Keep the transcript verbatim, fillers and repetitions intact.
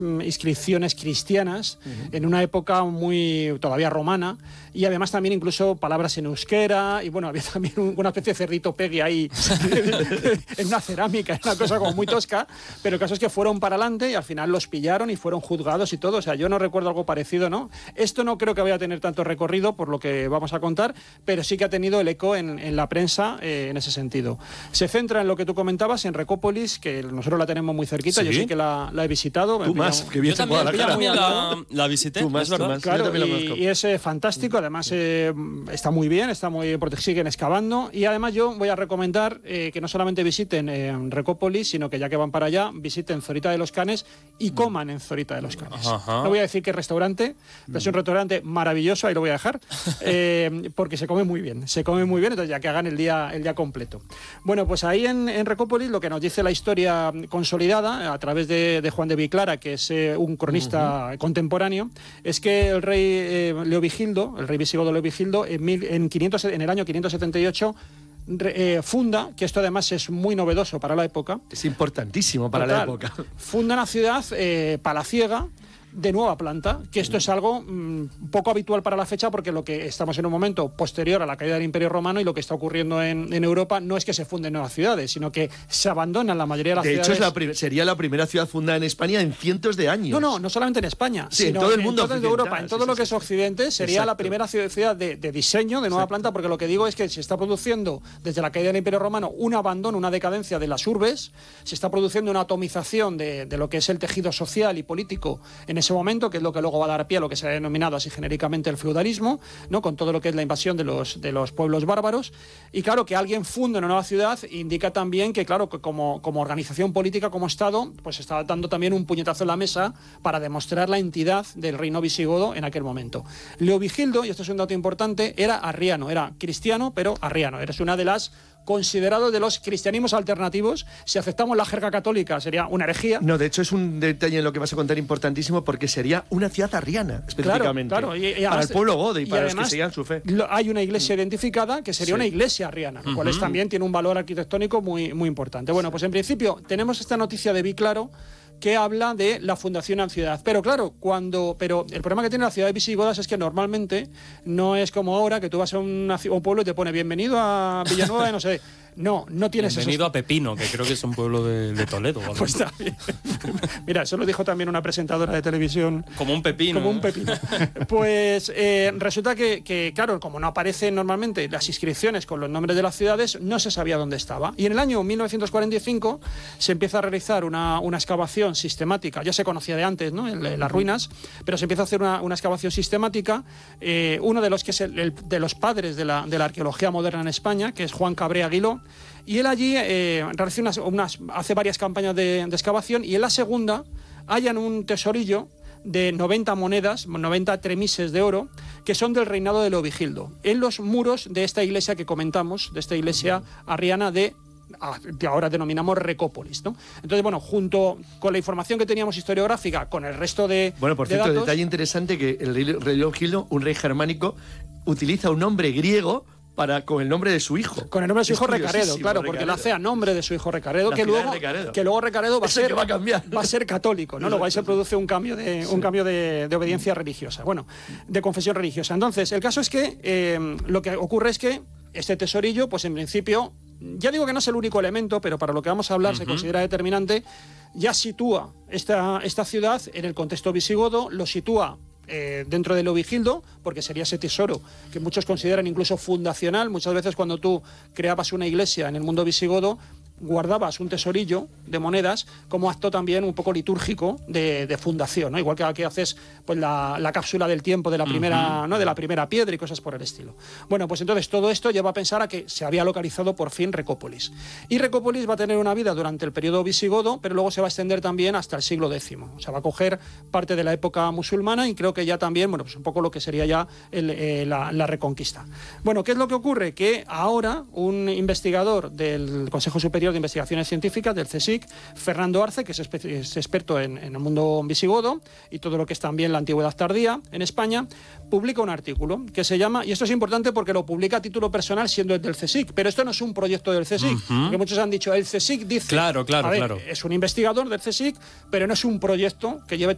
inscripciones cristianas uh-huh. en una época muy todavía romana, y además también incluso palabras en euskera, y bueno, había también un, una especie de cerdito Peggy ahí en una cerámica, una cosa como muy tosca, pero el caso es que fueron para adelante y al final los pillaron y fueron juzgados y todo. O sea, yo no recuerdo algo parecido, ¿no? Esto no creo que vaya a tener tanto recorrido por lo que vamos a contar, pero sí que ha tenido el eco en, en la prensa eh, en ese sentido. Se centra en lo que tú comentabas, en Recópolis, que nosotros la tenemos muy cerquita, ¿sí? Yo sí que la, la he visitado. Tú más, que bien se puede la cara. La, la visité, tú más, es verdad. Tú más. Claro, y, y es eh, fantástico, además eh, está muy bien, está muy porque siguen excavando, y además yo voy a recomendar eh, que no solamente visiten eh, Recópolis, sino que ya que van para allá, visiten Zorita de los Canes y coman en Zorita de los Canes. Ajá. No voy a decir qué restaurante, pero es un restaurante maravilloso, ahí lo voy a dejar, eh, porque se come muy bien, se come muy bien, entonces ya que hagan el día, el día completo. Bueno, pues ahí en, en Recópolis lo que nos dice la historia consolidada a través de, de Juan de Viclara, que es eh, un cronista uh-huh. contemporáneo, es que el rey eh, Leovigildo, el rey visigodo Leovigildo, en, mil, en, quinientos, en el año quinientos setenta y ocho eh, funda, que esto además es muy novedoso para la época. Es importantísimo para Total, la época. Funda una ciudad eh, palaciega, de nueva planta, que esto es algo mmm, poco habitual para la fecha, porque lo que estamos en un momento posterior a la caída del Imperio Romano, y lo que está ocurriendo en, en Europa no es que se funden nuevas ciudades, sino que se abandonan la mayoría de las de ciudades. De hecho, es la prim- sería la primera ciudad fundada en España en cientos de años. No, no, no solamente en España, sí, sino en todo el mundo, en toda Europa, en todo sí, lo que sí, es Occidente, sería exacto. la primera ciudad de, de diseño de nueva exacto. planta, porque lo que digo es que se está produciendo, desde la caída del Imperio Romano, un abandono, una decadencia de las urbes, se está produciendo una atomización de, de lo que es el tejido social y político en ese momento, que es lo que luego va a dar pie a lo que se ha denominado así genéricamente el feudalismo, ¿no? Con todo lo que es la invasión de los, de los pueblos bárbaros. Y claro, que alguien funde una nueva ciudad indica también que, claro, que como, como organización política, como Estado, pues está dando también un puñetazo en la mesa para demostrar la entidad del reino visigodo en aquel momento. Leovigildo, y esto es un dato importante, era arriano, era cristiano, pero arriano. Era una de las considerado de los cristianismos alternativos. Si aceptamos la jerga católica sería una herejía. No, de hecho es un detalle en lo que vas a contar importantísimo, porque sería una ciudad arriana, específicamente. Claro, claro. Y, y además, para el pueblo godo y, y para además, los que seguían su fe. Lo, hay una iglesia identificada que sería sí. una iglesia arriana, lo uh-huh. cual es, también tiene un valor arquitectónico muy, muy importante. Bueno, pues en principio tenemos esta noticia de Viclaro que habla de la fundación de la ciudad. Pero claro, cuando pero el problema que tiene la ciudad de visigodas es que normalmente no es como ahora, que tú vas a, una, a un pueblo y te pone bienvenido a Villanueva de no sé. No, no tienes eso. Bienvenido esos... a Pepino, que creo que es un pueblo de, de Toledo. ¿Vale? Pues está bien. Mira, eso lo dijo también una presentadora de televisión. Como un pepino. Como un pepino. Pues eh, resulta que, que, claro, como no aparecen normalmente las inscripciones con los nombres de las ciudades, no se sabía dónde estaba. Y en el año mil novecientos cuarenta y cinco se empieza a realizar una, una excavación sistemática. Ya se conocía de antes, ¿no? En, en las ruinas, pero se empieza a hacer una, una excavación sistemática. Eh, uno de los que es el, el, de los padres de la, de la arqueología moderna en España, que es Juan Cabré Aguiló. Y él allí eh, realiza unas, unas, hace varias campañas de, de excavación, y en la segunda hallan un tesorillo de noventa monedas, noventa tremises de oro, que son del reinado de Leovigildo, en los muros de esta iglesia que comentamos, de esta iglesia arriana de que ahora denominamos Recópolis, ¿no? Entonces, bueno, junto con la información que teníamos historiográfica, con el resto de Bueno, por de cierto, datos, detalle interesante, que el rey Leovigildo, un rey germánico, utiliza un nombre griego para con el nombre de su hijo. Con el nombre de su es hijo Recaredo, claro, Recaredo. Porque lo hace a nombre de su hijo Recaredo, que luego, Recaredo. que luego Recaredo va a ser va a cambiar. Va a ser católico, ¿no? Luego ahí se produce un cambio de sí. un cambio de, de obediencia religiosa, bueno, de confesión religiosa. Entonces, el caso es que eh, lo que ocurre es que este tesorillo, pues en principio, ya digo que no es el único elemento, pero para lo que vamos a hablar uh-huh. se considera determinante, ya sitúa esta, esta ciudad en el contexto visigodo, lo sitúa Eh, dentro de Leovigildo, porque sería ese tesoro que muchos consideran incluso fundacional. Muchas veces cuando tú creabas una iglesia en el mundo visigodo, guardabas un tesorillo de monedas como acto también un poco litúrgico de, de fundación, ¿no? Igual que aquí haces pues la, la cápsula del tiempo de la primera, uh-huh. ¿no? de la primera piedra y cosas por el estilo. Bueno, pues entonces todo esto lleva a pensar a que se había localizado por fin Recópolis. Y Recópolis va a tener una vida durante el periodo visigodo, pero luego se va a extender también hasta el siglo décimo. O sea, va a coger parte de la época musulmana y creo que ya también, bueno, pues un poco lo que sería ya el, eh, la, la reconquista. Bueno, ¿qué es lo que ocurre? Que ahora un investigador del Consejo Superior de Investigaciones Científicas, del CSIC, Fernando Arce, que es, es experto en, en el mundo visigodo y todo lo que es también la antigüedad tardía en España, publica un artículo que se llama, y esto es importante porque lo publica a título personal siendo el del CSIC, pero esto no es un proyecto del CSIC, uh-huh. porque muchos han dicho, el CSIC dice... Claro, claro, a ver, claro. es un investigador del CSIC, pero no es un proyecto que lleve